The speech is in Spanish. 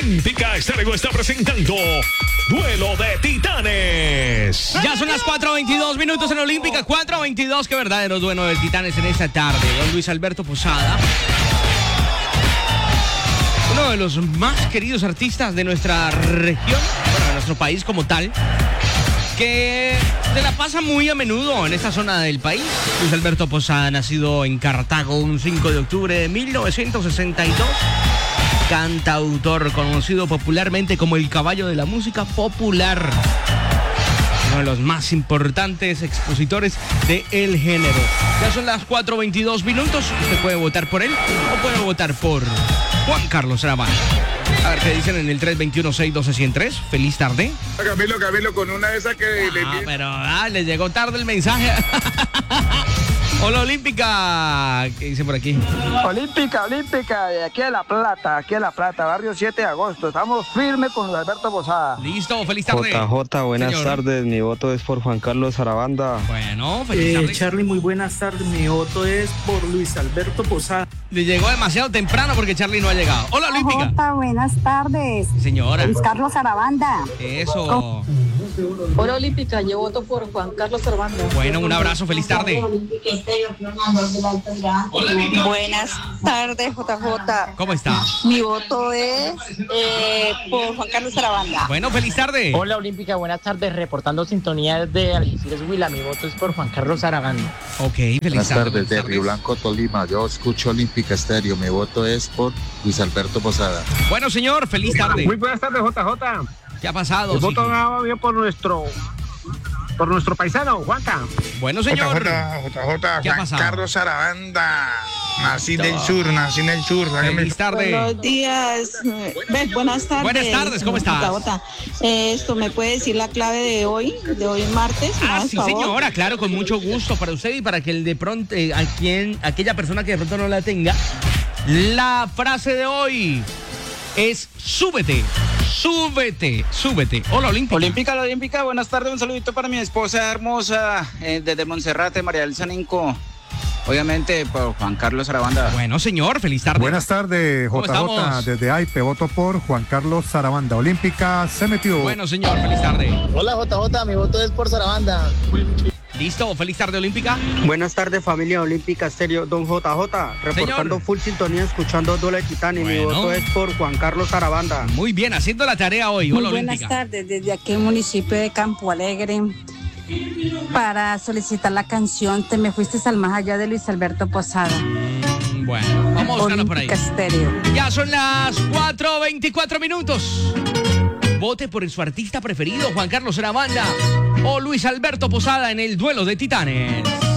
Olímpica Estéreo está presentando Duelo de Titanes. Ya son las 4:22 minutos en Olímpica, 4:22. Qué verdadero duelo de Titanes en esta tarde. Don Luis Alberto Posada, uno de los más queridos artistas de nuestra región, bueno, de nuestro país como tal, que se la pasa muy a menudo en esta zona del país. Luis Alberto Posada, nacido en Cartago un 5 de octubre de 1962. Cantautor conocido popularmente como el caballo de la música popular. Uno de los más importantes expositores del género. Ya son las 4:22 minutos. Usted puede votar por él o puede votar por Juan Carlos Sarabanda. A ver qué dicen en el 321-612-103. Feliz tarde. Camilo, con una de esas que le llegó tarde el mensaje. Hola, Olímpica. ¿Qué dice por aquí? Olímpica, de aquí a La Plata, barrio 7 de agosto. Estamos firmes con Luis Alberto Posada. Listo, feliz tarde. JJ, buenas tardes. Mi voto es por Juan Carlos Sarabanda. Bueno, feliz tarde. Charlie, muy buenas tardes. Mi voto es por Luis Alberto Posada. Le llegó demasiado temprano porque Charlie no ha llegado. Hola, Olímpica. Buenas tardes. Señora. Luis Carlos Sarabanda. Eso. Hola, Olímpica, yo voto por Juan Carlos Sarabanda. Bueno, un abrazo, feliz tarde. Buenas tardes, JJ. ¿Cómo está? Mi voto es por Juan Carlos Sarabanda. Bueno, feliz tarde. Hola, Olímpica, buenas tardes. Reportando sintonía de Algeciras, Huila. Mi voto es por Juan Carlos Sarabanda. Ok, feliz Buenas tarde. tardes, de Río Blanco, Tolima. Yo escucho Olímpica Estéreo. Mi voto es por Luis Alberto Posada. Bueno, señor, feliz tarde. Muy buenas tardes, JJ. ¿Qué ha pasado? El voto va bien por nuestro paisano, Juanca. Bueno, señor. JJ, ¿Qué ha pasado? Carlos Sarabanda. Nací en el sur. Feliz tarde. Buenos días. Buenas tardes. Buenas tardes, ¿cómo estás? Esto, ¿me puede decir la clave de hoy martes? Sí, señora, claro, con mucho gusto para usted y para que el de pronto, aquella persona que de pronto no la tenga. La frase de hoy es súbete. Hola, Olímpica. Olímpica, buenas tardes. Un saludito para mi esposa hermosa desde Monserrate, María del Saninco. Obviamente por Juan Carlos Sarabanda. Bueno, señor, feliz tarde. Buenas tardes, ¿Cómo estamos? JJ, desde AIPE, voto por Juan Carlos Sarabanda. Olímpica se metió. Bueno, señor, feliz tarde. Hola, JJ, mi voto es por Sarabanda. Listo, feliz tarde, Olímpica. Buenas tardes, familia Olímpica Estéreo. Don JJ, reportando full sintonía, escuchando Duelo de Titanes. Bueno. Mi voto es por Juan Carlos Sarabanda. Muy bien, haciendo la tarea hoy. Muy Hola, buenas Olímpica. tardes, desde aquí en el municipio de Campo Alegre, para solicitar la canción Te me fuiste al más allá de Luis Alberto Posada. Bueno, vamos a buscarlo por ahí. Olímpica Estéreo. Ya son las 4:24 minutos. Vote por su artista preferido, Juan Carlos Sarabanda o Luis Alberto Posada en el Duelo de Titanes.